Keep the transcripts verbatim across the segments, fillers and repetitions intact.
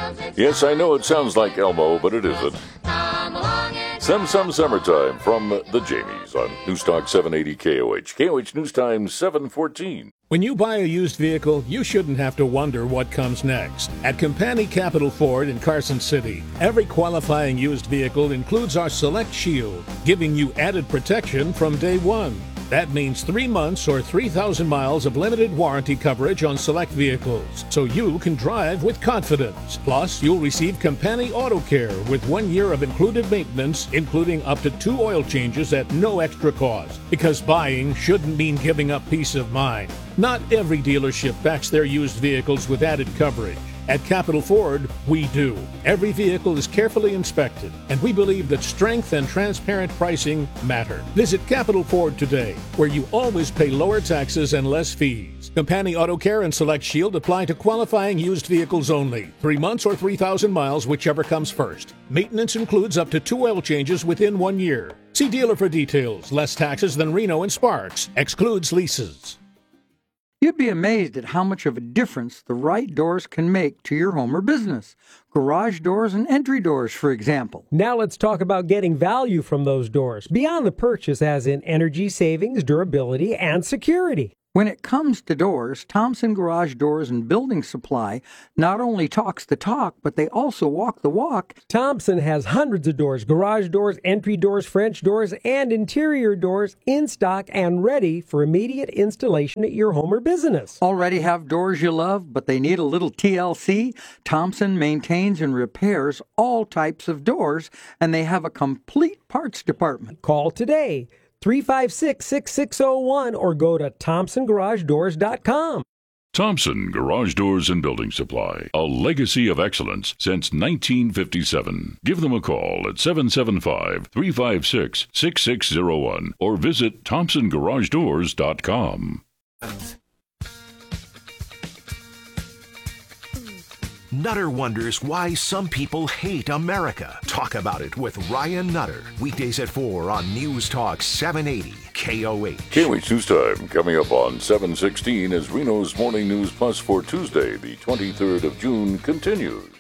Yes, I know it sounds like Elmo, but it isn't. Some Some Summertime from the Jamies on Newstalk seven eighty K O H. K O H News Time seven fourteen. When you buy a used vehicle, you shouldn't have to wonder what comes next. At Compani Capital Ford in Carson City, every qualifying used vehicle includes our Select Shield, giving you added protection from day one. That means three months or three thousand miles of limited warranty coverage on select vehicles, so you can drive with confidence. Plus, you'll receive Compani Auto Care with one year of included maintenance, including up to two oil changes at no extra cost. Because buying shouldn't mean giving up peace of mind. Not every dealership backs their used vehicles with added coverage. At Capital Ford, we do. Every vehicle is carefully inspected, and we believe that strength and transparent pricing matter. Visit Capital Ford today, where you always pay lower taxes and less fees. Compani Auto Care and Select Shield apply to qualifying used vehicles only. Three months or three thousand miles, whichever comes first. Maintenance includes up to two oil changes within one year. See dealer for details. Less taxes than Reno and Sparks. Excludes leases. You'd be amazed at how much of a difference the right doors can make to your home or business. Garage doors and entry doors, for example. Now let's talk about getting value from those doors, beyond the purchase as in energy savings, durability, and security. When it comes to doors, Thompson Garage Doors and Building Supply not only talks the talk, but they also walk the walk. Thompson has hundreds of doors, garage doors, entry doors, French doors, and interior doors in stock and ready for immediate installation at your home or business. Already have doors you love, but they need a little T L C? Thompson maintains and repairs all types of doors, and they have a complete parts department. Call today. three five six, six six zero one or go to thompson garage doors dot com. Thompson Garage Doors and Building Supply, a legacy of excellence since nineteen fifty-seven. Give them a call at seven seven five, three five six, six six zero one or visit thompson garage doors dot com. Nutter wonders why some people hate America. Talk about it with Ryan Nutter. Weekdays at four on News Talk seven eighty K O H. K O H News Time coming up on seven sixteen as Reno's Morning News Plus for Tuesday, the twenty-third of June, continues.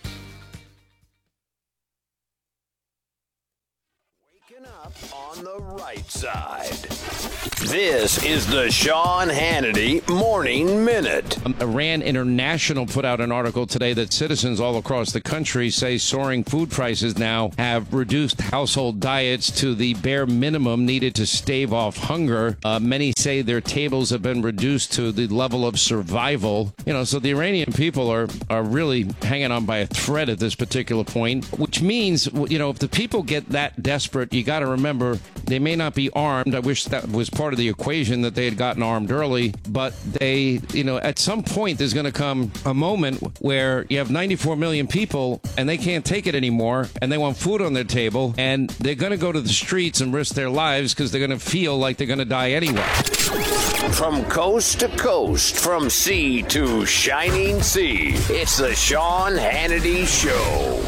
Waking up on the right side. This is the Sean Hannity Morning Minute. Iran International put out an article today that citizens all across the country say soaring food prices now have reduced household diets to the bare minimum needed to stave off hunger. Uh, many say their tables have been reduced to the level of survival. You know, so the Iranian people are, are really hanging on by a thread at this particular point, which means, you know, if the people get that desperate, you got to remember they may not be armed. I wish that was part of the equation that they had gotten armed early, but they, you know, at some point there's going to come a moment where you have ninety-four million people and they can't take it anymore and they want food on their table and they're going to go to the streets and risk their lives because they're going to feel like they're going to die anyway. From coast to coast, from sea to shining sea, it's the Sean Hannity Show.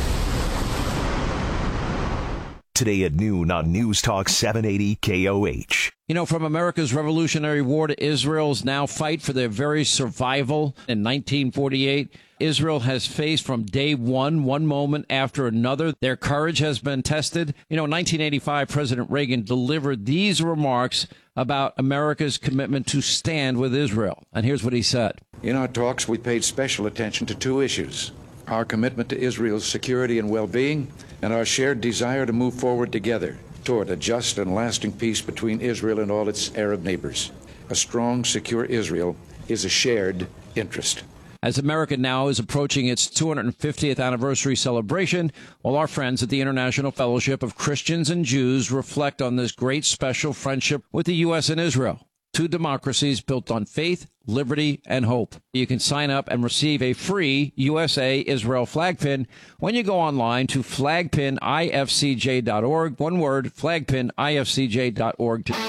Today at noon on News Talk seven eighty K O H. You know, from America's Revolutionary War to Israel's now fight for their very survival in nineteen forty-eight, Israel has faced from day one, one moment after another. Their courage has been tested. You know, in nineteen eighty-five, President Reagan delivered these remarks about America's commitment to stand with Israel. And here's what he said. In our talks, we paid special attention to two issues: our commitment to Israel's security and well-being, and our shared desire to move forward together toward a just and lasting peace between Israel and all its Arab neighbors. A strong, secure Israel is a shared interest. As America now is approaching its two hundred fiftieth anniversary celebration, all our friends at the International Fellowship of Christians and Jews reflect on this great special friendship with the U S and Israel. Two democracies built on faith, liberty, and hope. You can sign up and receive a free U S A Israel flag pin when you go online to flag pin I F C J dot org. One word, flag pin I F C J dot org. K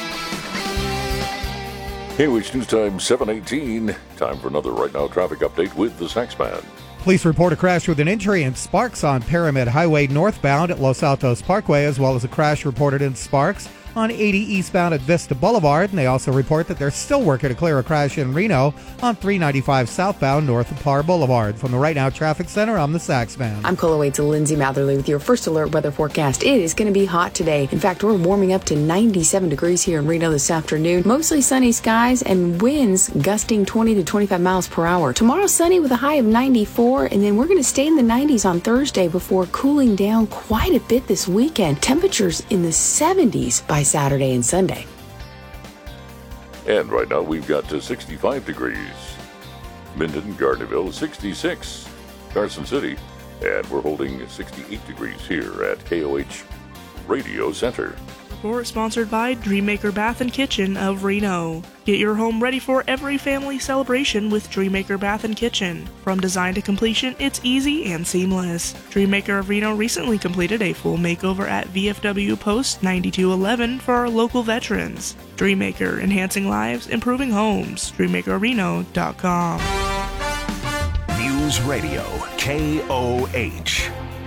O H News Time seven eighteen. Time for another Right Now traffic update with the Saxman. Police report a crash with an injury in Sparks on Pyramid Highway northbound at Los Altos Parkway, as well as a crash reported in Sparks on eighty eastbound at Vista Boulevard. And they also report that they're still working to clear a crash in Reno on three ninety-five southbound north of Parr Boulevard. From the Right Now Traffic Center, I'm the Sax Man. I'm Cola Waits, Lindsay Matherly with your first alert weather forecast. It is going to be hot today. In fact, we're warming up to ninety-seven degrees here in Reno this afternoon. Mostly sunny skies and winds gusting twenty to twenty-five miles per hour. Tomorrow sunny with a high of ninety-four, and then we're going to stay in the nineties on Thursday before cooling down quite a bit this weekend. Temperatures in the seventies by Saturday and Sunday. And right now we've got to sixty-five degrees. Minden, Gardnerville, sixty-six. Carson City, and we're holding sixty-eight degrees here at K O H Radio Center. Report sponsored by Dreammaker Bath and Kitchen of Reno. Get your home ready for every family celebration with Dreammaker Bath and Kitchen. From design to completion, it's easy and seamless. Dreammaker of Reno recently completed a full makeover at V F W Post ninety-two eleven for our local veterans. Dreammaker, enhancing lives, improving homes. dreammaker reno dot com. News Radio, K O H.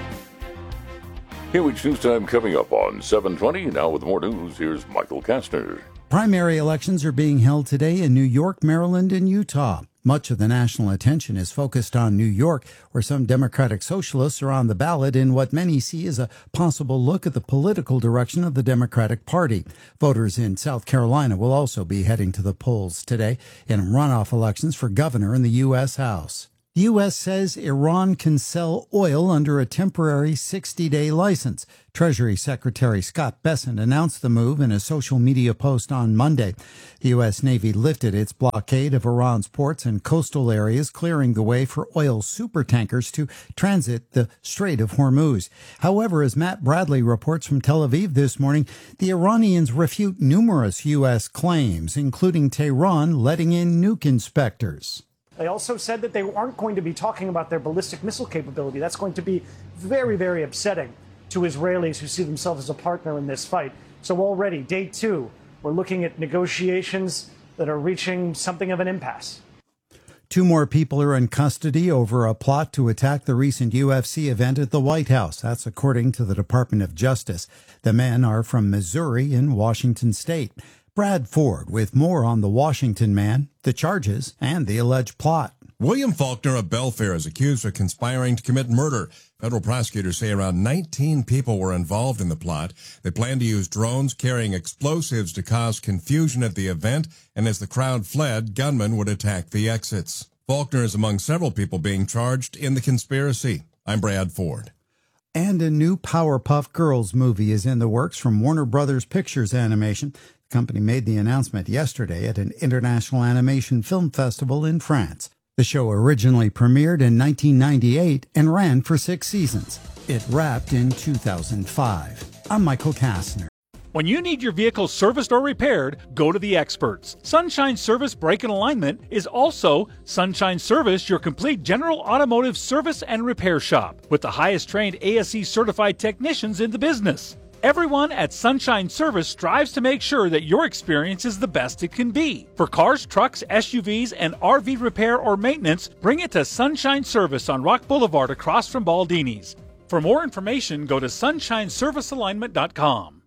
K O H News Time coming up on seven twenty. Now with more news, here's Michael Kastner. Primary elections are being held today in New York, Maryland, and Utah. Much of the national attention is focused on New York, where some Democratic socialists are on the ballot in what many see as a possible look at the political direction of the Democratic Party. Voters in South Carolina will also be heading to the polls today in runoff elections for governor in the U S House. The U S says Iran can sell oil under a temporary sixty-day license. Treasury Secretary Scott Bessent announced the move in a social media post on Monday. The U S Navy lifted its blockade of Iran's ports and coastal areas, clearing the way for oil supertankers to transit the Strait of Hormuz. However, as Matt Bradley reports from Tel Aviv this morning, the Iranians refute numerous U S claims, including Tehran letting in nuke inspectors. They also said that they aren't going to be talking about their ballistic missile capability. That's going to be very, very upsetting to Israelis who see themselves as a partner in this fight. So already, day two, we're looking at negotiations that are reaching something of an impasse. Two more people are in custody over a plot to attack the recent U F C event at the White House. That's according to the Department of Justice. The men are from Missouri and Washington State. Brad Ford with more on the Washington man, the charges, and the alleged plot. William Faulkner of Belfair is accused of conspiring to commit murder. Federal prosecutors say around nineteen people were involved in the plot. They plan to use drones carrying explosives to cause confusion at the event, and as the crowd fled, gunmen would attack the exits. Faulkner is among several people being charged in the conspiracy. I'm Brad Ford. And a new Powerpuff Girls movie is in the works from Warner Brothers Pictures Animation. The company made the announcement yesterday at an international animation film festival in France. The show originally premiered in nineteen ninety-eight and ran for six seasons. It wrapped in two thousand five. I'm Michael Kastner. When you need your vehicle serviced or repaired, go to the experts. Sunshine Service Brake and Alignment is also Sunshine Service, your complete general automotive service and repair shop, with the highest trained A S E certified technicians in the business. Everyone at Sunshine Service strives to make sure that your experience is the best it can be. For cars, trucks, S U Vs, and R V repair or maintenance, bring it to Sunshine Service on Rock Boulevard across from Baldini's. For more information, go to sunshine service alignment dot com.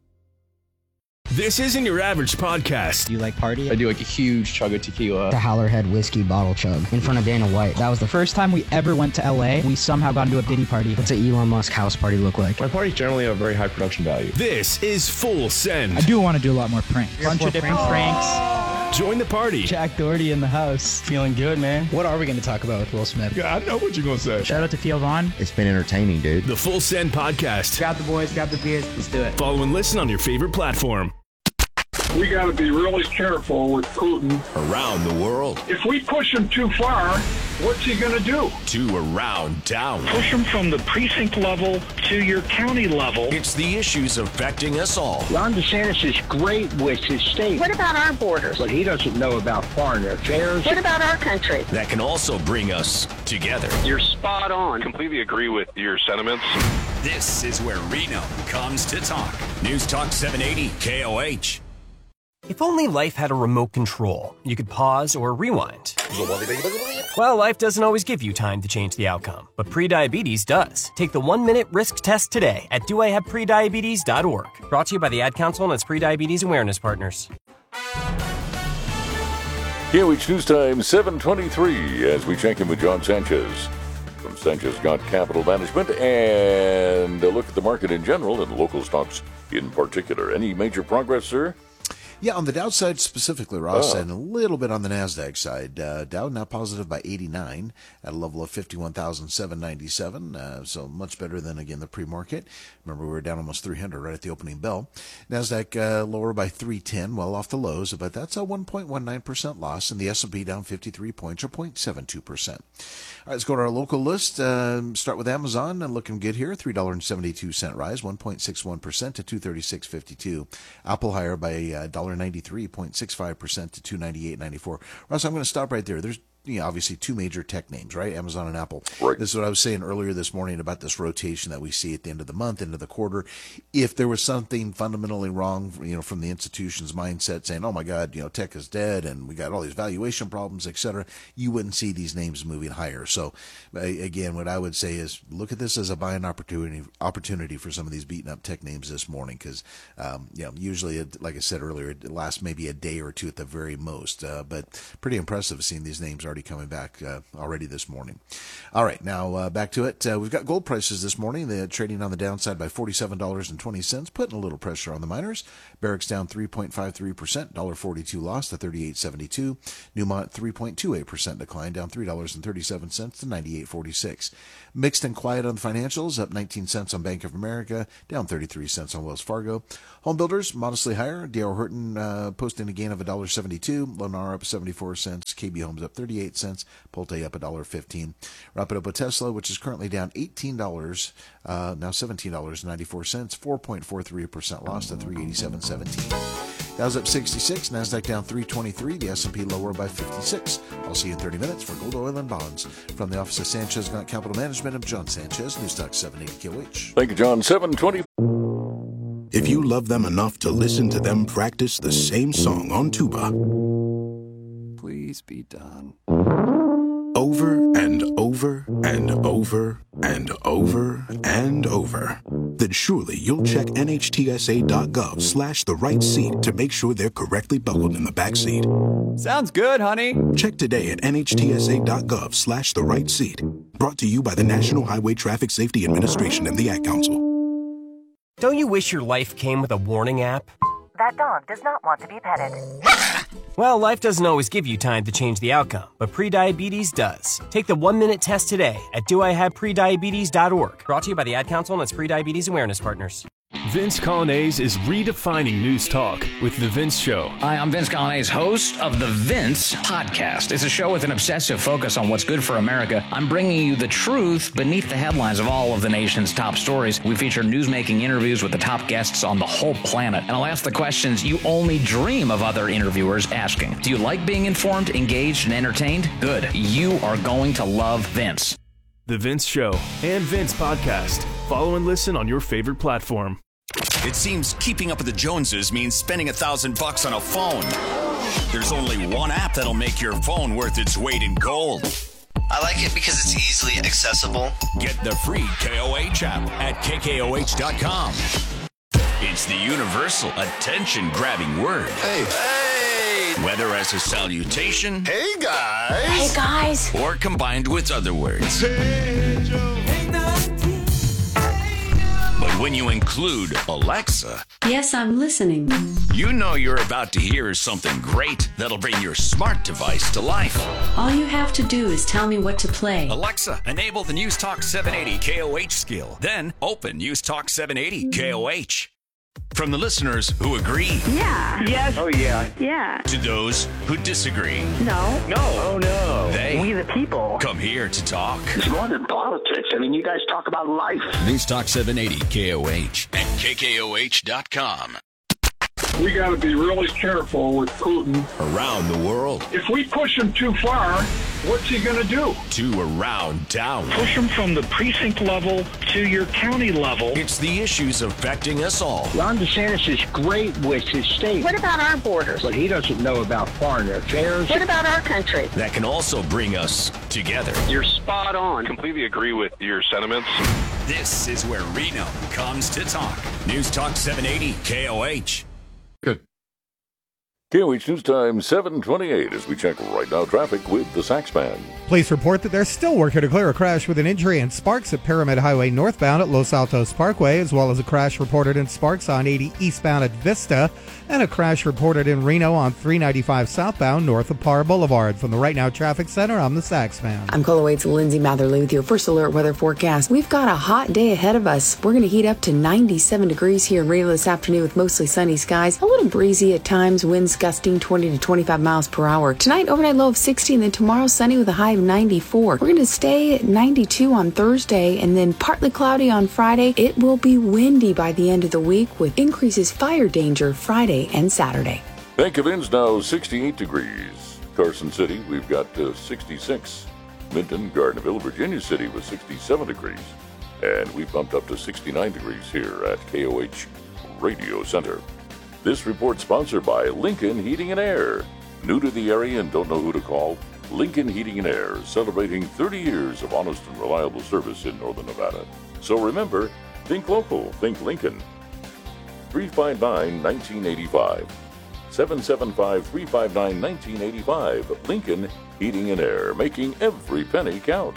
This isn't your average podcast. Do you like party? I do like a huge chug of tequila. The Howlerhead whiskey bottle chug in front of Dana White. That was the first time we ever went to L A. We somehow got into a Diddy party. What's an Elon Musk house party look like? My parties generally have very high production value. This is Full Send. I do want to do a lot more pranks. A bunch of different pranks. pranks. Join the party. Jack Doherty in the house. Feeling good, man. What are we going to talk about with Will Smith? Yeah, I know what you're going to say. Shout out to Theo Vaughn. It's been entertaining, dude. The Full Send podcast. Grab the boys, grab the beers. Let's do it. Follow and listen on your favorite platform. We got to be really careful with Putin. Around the world. If we push him too far, what's he going to do? To around town. Push him from the precinct level to your county level. It's the issues affecting us all. Ron DeSantis is great with his state. What about our borders? But he doesn't know about foreign affairs. What about our country? That can also bring us together. You're spot on. Completely agree with your sentiments. This is where Reno comes to talk. News Talk seven eighty K O H. If only life had a remote control, you could pause or rewind. Well, life doesn't always give you time to change the outcome, but prediabetes does. Take the one-minute risk test today at do I have prediabetes dot org. Brought to you by the Ad Council and its Prediabetes Awareness Partners. K O H News Time, seven twenty-three, as we check in with John Sanchez from Sanchez Scott Capital Management and a look at the market in general and local stocks in particular. Any major progress, sir? Yeah, on the Dow side specifically, Ross, Oh. and a little bit on the NASDAQ side. Uh, Dow now positive by eighty-nine at a level of fifty-one thousand seven hundred ninety-seven, uh, so much better than, again, the pre-market. Remember, we were down almost three hundred right at the opening bell. NASDAQ uh, lower by three ten, well off the lows, but that's a one point one nine percent loss, and the S and P down fifty-three points, or zero point seven two percent. All right, let's go to our local list. Uh, start with Amazon, and looking good here, three dollars and seventy-two cents rise, one point six one percent to two hundred thirty-six dollars and fifty-two cents. Apple higher by uh, one dollar and ninety-three, zero point six five percent to two hundred ninety-eight dollars and ninety-four cents. Ross, I'm going to stop right there. There's you know, obviously two major tech names, right? Amazon and Apple. Right. This is what I was saying earlier this morning about this rotation that we see at the end of the month, end of the quarter. If there was something fundamentally wrong, you know, from the institution's mindset saying, oh my God, you know, tech is dead and we got all these valuation problems, et cetera, you wouldn't see these names moving higher. So again, what I would say is look at this as a buying opportunity opportunity for some of these beaten up tech names this morning because, um, you know, usually, like I said earlier, it lasts maybe a day or two at the very most. Uh, but pretty impressive seeing these names already coming back uh, already this morning. All right, now uh, back to it. Uh, we've got gold prices this morning. They're trading on the downside by forty-seven dollars and twenty cents, putting a little pressure on the miners. Barrick's down three point five three percent, one dollar forty-two loss to thirty-eight seventy-two. Newmont three point two eight percent decline, down three dollars and thirty-seven cents to ninety-eight forty-six. Mixed and quiet on the financials, up nineteen cents on Bank of America, down thirty-three cents on Wells Fargo. Home builders modestly higher. D R Horton uh, posting a gain of one dollar seventy-two. Lennar up seventy-four cents. K B Homes up thirty-eight cents. Pulte up one dollar fifteen. Wrap it up with Tesla, which is currently down eighteen dollars, uh, now seventeen dollars and ninety-four cents, four point four three percent loss to three eighty-seven seventeen. Dow's up sixty-six, NASDAQ down three twenty-three, the S and P lower by fifty-six. I'll see you in thirty minutes for Gold, Oil, and Bonds. From the office of Sanchez Gant Capital Management, I'm John Sanchez, News Talk seven eighty K O H. Thank you, John. seven twenty. If you love them enough to listen to them practice the same song on tuba, please be done. Over and over and over and over and over, then surely you'll check N H T S A dot gov slash the right seat to make sure they're correctly buckled in the back seat. Sounds good, honey. Check today at N H T S A dot gov slash the right seat. Brought to you by the National Highway Traffic Safety Administration and the Ad Council. Don't you wish your life came with a warning app? That dog does not want to be petted. Well, life doesn't always give you time to change the outcome, but prediabetes does. Take the one-minute test today at do I have prediabetes dot org. Brought to you by the Ad Council and its Prediabetes Awareness Partners. Vince Colonnese is redefining news talk with The Vince Show. Hi, I'm Vince Colonnese, host of The Vince Podcast. It's a show with an obsessive focus on what's good for America. I'm bringing you the truth beneath the headlines of all of the nation's top stories. We feature newsmaking interviews with the top guests on the whole planet. And I'll ask the questions you only dream of other interviewers asking. Do you like being informed, engaged, and entertained? Good. You are going to love Vince. The Vince Show and Vince Podcast. Follow and listen on your favorite platform. It seems keeping up with the Joneses means spending a thousand bucks on a phone. There's only one app that'll make your phone worth its weight in gold. I like it because it's easily accessible. Get the free K O H app at K K O H dot com. It's the universal attention-grabbing word. Hey. Hey. Whether as a salutation. Hey, guys. Hey, guys. Or combined with other words. Hey, Joe. But when you include Alexa, yes, I'm listening. You know you're about to hear something great that'll bring your smart device to life. All you have to do is tell me what to play. Alexa, enable the News Talk seven eighty K O H skill. Then open News Talk seven eighty K O H. From the listeners who agree. Yeah. Yes. Oh, yeah. Yeah. To those who disagree. No. No. Oh, no. They. We the people. Come here to talk. It's more than politics. I mean, you guys talk about life. News Talk seven eighty K O H at K K O H dot com. we got to be really careful with Putin. Around the world. If we push him too far, what's he going to do? To around town. Push him from the precinct level to your county level. It's the issues affecting us all. Ron DeSantis is great with his state. What about our borders? But he doesn't know about foreign affairs. What about our country? That can also bring us together. You're spot on. Completely agree with your sentiments. This is where Reno comes to talk. News Talk seven eighty K O H. Good. K O H News Time seven twenty-eight as we check right now traffic with the Sax Band. Police report that they're still working to clear a crash with an injury in Sparks at Pyramid Highway northbound at Los Altos Parkway, as well as a crash reported in Sparks on eighty eastbound at Vista, and a crash reported in Reno on three ninety-five southbound north of Parr Boulevard. From the Right Now Traffic Center, I'm the Sax Band. I'm Cola Waits Lindsay Matherly with your first alert weather forecast. We've got a hot day ahead of us. We're going to heat up to ninety-seven degrees here in Reno this afternoon with mostly sunny skies, a little breezy at times, winds gusting twenty to twenty-five miles per hour. Tonight, overnight low of sixty, and then tomorrow sunny with a high of ninety-four. We're going to stay at ninety-two on Thursday, and then partly cloudy on Friday. It will be windy by the end of the week with increases fire danger Friday and Saturday. Bank of Inns now sixty-eight degrees. Carson City, we've got uh, sixty-six. Minton, Gardnerville, Virginia City with sixty-seven degrees. And we bumped up to sixty-nine degrees here at K O H Radio Center. This report sponsored by Lincoln Heating and Air. New to the area and don't know who to call? Lincoln Heating and Air, celebrating thirty years of honest and reliable service in Northern Nevada. So remember, think local, think Lincoln. three five nine, one nine eight five. seven seven five, three five nine, one nine eight five. Lincoln Heating and Air, making every penny count.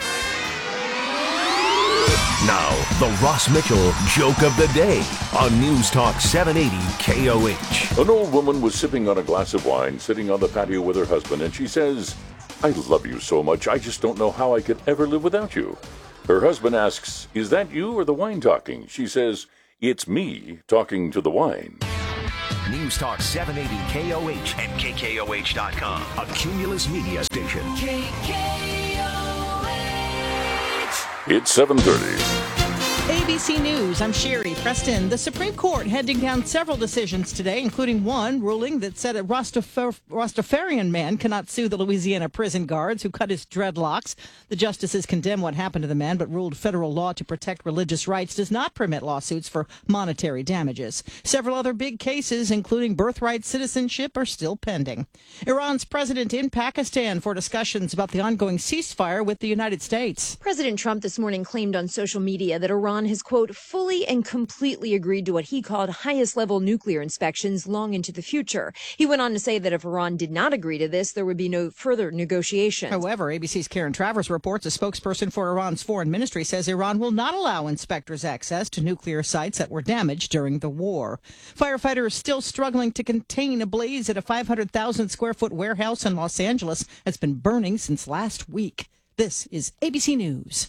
Now, the Ross Mitchell Joke of the Day on News Talk seven eighty K O H. An old woman was sipping on a glass of wine, sitting on the patio with her husband, and she says, "I love you so much, I just don't know how I could ever live without you." Her husband asks, "Is that you or the wine talking?" She says, "It's me talking to the wine." News Talk seven eighty K O H and K K O H dot com, a Cumulus media station. K K O H. It's seven thirty. A B C News, I'm Sherry Preston. The Supreme Court handing down several decisions today, including one ruling that said a Rastaf- Rastafarian man cannot sue the Louisiana prison guards who cut his dreadlocks. The justices condemned what happened to the man, but ruled federal law to protect religious rights does not permit lawsuits for monetary damages. Several other big cases, including birthright citizenship, are still pending. Iran's president in Pakistan for discussions about the ongoing ceasefire with the United States. President Trump this morning claimed on social media that Iran has, quote, fully and completely agreed to what he called highest-level nuclear inspections long into the future. He went on to say that if Iran did not agree to this, there would be no further negotiations. However, A B C's Karen Travers reports a spokesperson for Iran's foreign ministry says Iran will not allow inspectors access to nuclear sites that were damaged during the war. Firefighters still struggling to contain a blaze at a five hundred thousand square foot warehouse in Los Angeles that's been burning since last week. This is A B C News.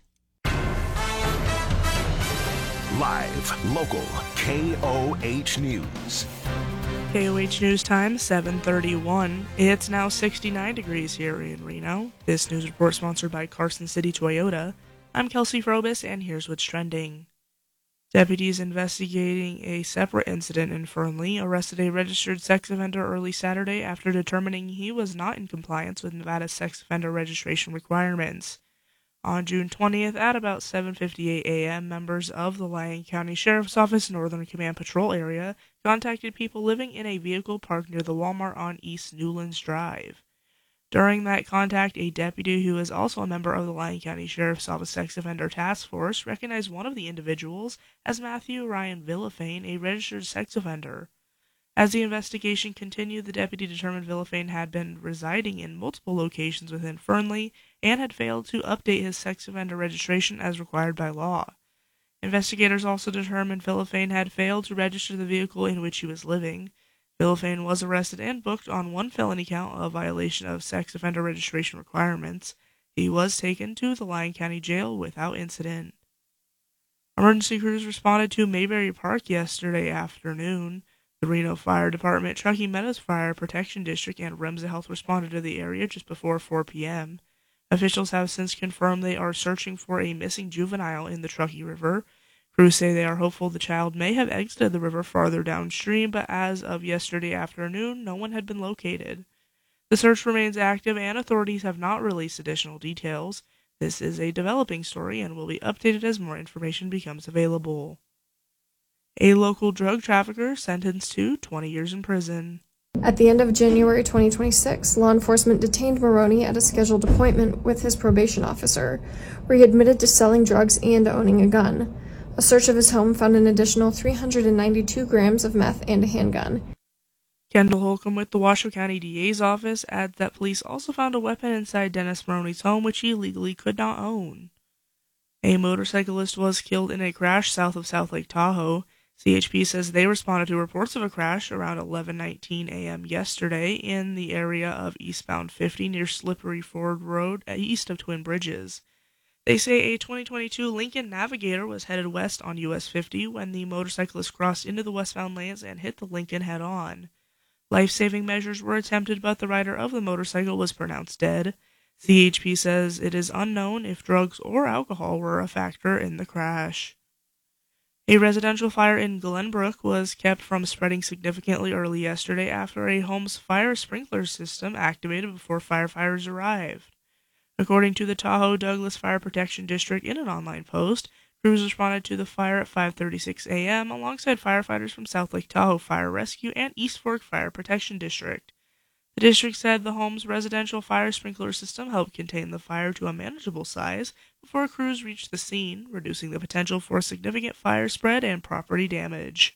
Live, local, K O H News. K O H News Time, seven thirty-one. It's now sixty-nine degrees here in Reno. This news report sponsored by Carson City Toyota. I'm Kelsey Frobis, and here's what's trending. Deputies investigating a separate incident in Fernley arrested a registered sex offender early Saturday after determining he was not in compliance with Nevada's sex offender registration requirements. On June twentieth, at about seven fifty-eight a.m., members of the Lyon County Sheriff's Office Northern Command Patrol area contacted people living in a vehicle parked near the Walmart on East Newlands Drive. During that contact, a deputy who is also a member of the Lyon County Sheriff's Office Sex Offender Task Force recognized one of the individuals as Matthew Ryan Villafane, a registered sex offender. As the investigation continued, the deputy determined Villafane had been residing in multiple locations within Fernley and had failed to update his sex offender registration as required by law. Investigators also determined Villafane had failed to register the vehicle in which he was living. Villafane was arrested and booked on one felony count of violation of sex offender registration requirements. He was taken to the Lyon County Jail without incident. Emergency crews responded to Mayberry Park yesterday afternoon. The Reno Fire Department, Truckee Meadows Fire Protection District, and Remsa Health responded to the area just before four p.m. Officials have since confirmed they are searching for a missing juvenile in the Truckee River. Crews say they are hopeful the child may have exited the river farther downstream, but as of yesterday afternoon, no one had been located. The search remains active and authorities have not released additional details. This is a developing story and will be updated as more information becomes available. A local drug trafficker sentenced to twenty years in prison. At the end of January twenty twenty-six, law enforcement detained Maroney at a scheduled appointment with his probation officer, where he admitted to selling drugs and owning a gun. A search of his home found an additional three hundred ninety-two grams of meth and a handgun. Kendall Holcomb with the Washoe County D A's office adds that police also found a weapon inside Dennis Maroney's home which he legally could not own. A motorcyclist was killed in a crash south of South Lake Tahoe. C H P says they responded to reports of a crash around eleven nineteen a.m. yesterday in the area of eastbound fifty near Slippery Ford Road east of Twin Bridges. They say a twenty twenty-two Lincoln Navigator was headed west on U S fifty when the motorcyclist crossed into the westbound lanes and hit the Lincoln head-on. Life-saving measures were attempted, but the rider of the motorcycle was pronounced dead. C H P says it is unknown if drugs or alcohol were a factor in the crash. A residential fire in Glenbrook was kept from spreading significantly early yesterday after a home's fire sprinkler system activated before firefighters arrived. According to the Tahoe Douglas Fire Protection District in an online post, crews responded to the fire at five thirty-six a.m. alongside firefighters from South Lake Tahoe Fire Rescue and East Fork Fire Protection District. The district said the home's residential fire sprinkler system helped contain the fire to a manageable size before crews reached the scene, reducing the potential for significant fire spread and property damage.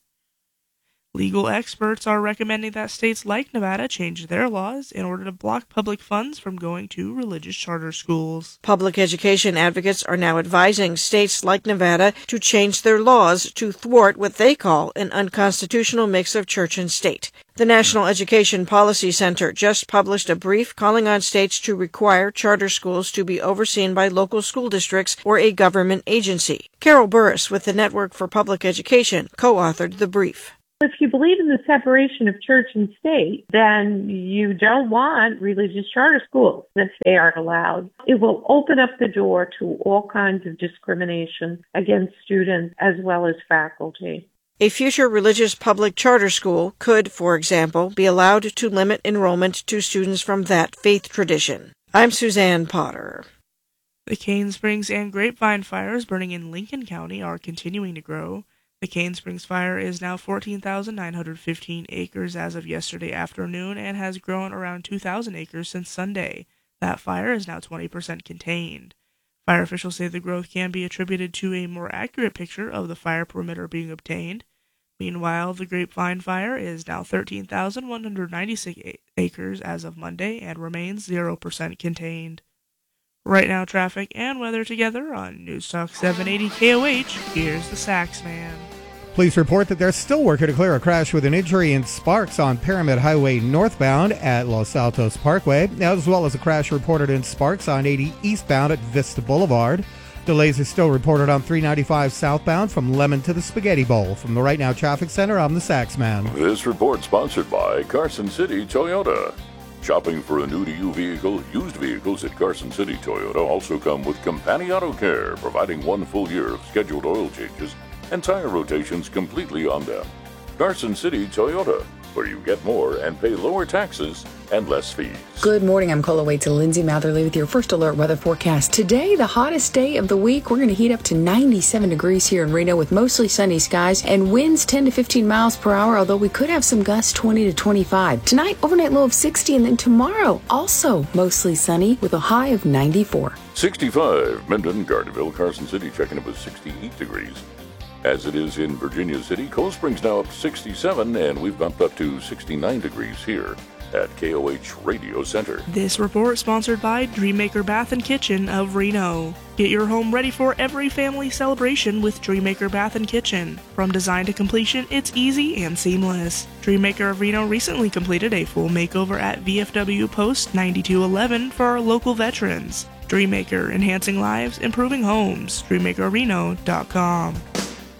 Legal experts are recommending that states like Nevada change their laws in order to block public funds from going to religious charter schools. Public education advocates are now advising states like Nevada to change their laws to thwart what they call an unconstitutional mix of church and state. The National Education Policy Center just published a brief calling on states to require charter schools to be overseen by local school districts or a government agency. Carol Burris with the Network for Public Education co-authored the brief. If you believe in the separation of church and state, then you don't want religious charter schools if they aren't allowed. It will open up the door to all kinds of discrimination against students as well as faculty. A future religious public charter school could, for example, be allowed to limit enrollment to students from that faith tradition. I'm Suzanne Potter. The Cane Springs and Grapevine fires burning in Lincoln County are continuing to grow. The Cane Springs fire is now fourteen thousand nine hundred fifteen acres as of yesterday afternoon and has grown around two thousand acres since Sunday. That fire is now twenty percent contained. Fire officials say the growth can be attributed to a more accurate picture of the fire perimeter being obtained. Meanwhile, the Grapevine fire is now thirteen thousand one hundred ninety-six acres as of Monday and remains zero percent contained. Right now, traffic and weather together on News Talk seven eighty K O H. Here's the Sax Man. Police report that they're still working to clear a crash with an injury in Sparks on Pyramid Highway northbound at Los Altos Parkway, as well as a crash reported in Sparks on eighty eastbound at Vista Boulevard. Delays are still reported on three ninety-five southbound from Lemon to the Spaghetti Bowl. From the Right Now Traffic Center, I'm the Sax Man. This report sponsored by Carson City Toyota. Shopping for a new-to-you vehicle, used vehicles at Carson City Toyota also come with Compani Auto Care, providing one full year of scheduled oil changes and tire rotations completely on them. Carson City Toyota, where you get more and pay lower taxes and less fees. Good morning. I'm Cola Wait to Lindsay Matherly with your first alert weather forecast. Today, the hottest day of the week. We're going to heat up to ninety-seven degrees here in Reno with mostly sunny skies and winds ten to fifteen miles per hour, although we could have some gusts twenty to twenty-five. Tonight, overnight low of sixty, and then tomorrow, also mostly sunny with a high of ninety-four. sixty-five, Minden, Gardnerville, Carson City checking up with sixty-eight degrees. As it is in Virginia City, Cold Springs now up sixty-seven, and we've bumped up to sixty-nine degrees here at K O H Radio Center. This report sponsored by Dreammaker Bath and Kitchen of Reno. Get your home ready for every family celebration with Dreammaker Bath and Kitchen. From design to completion, it's easy and seamless. Dreammaker of Reno recently completed a full makeover at V F W Post ninety-two eleven for our local veterans. Dreammaker, enhancing lives, improving homes. dreammaker reno dot com.